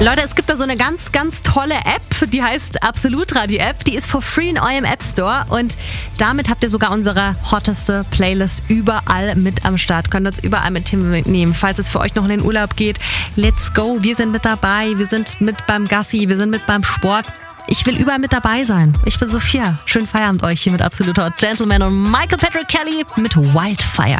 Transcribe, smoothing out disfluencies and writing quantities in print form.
Leute, es gibt da so eine ganz, ganz tolle App, die heißt Absolutra, die App. Die ist for free in eurem App Store und damit habt ihr sogar unsere hotteste Playlist überall mit am Start. Könnt uns überall mitnehmen, falls es für euch noch in den Urlaub geht. Let's go, wir sind mit dabei, wir sind mit beim Gassi, wir sind mit beim Sport. Ich will überall mit dabei sein. Ich bin Sophia. Schönen Feierabend euch hier mit Absolut Hot Gentleman und Michael Patrick Kelly mit Wildfire.